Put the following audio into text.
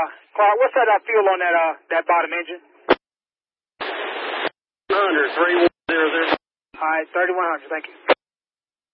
Clark, what's that fuel on that bottom engine? 100, 3100. All right, 3100, thank you.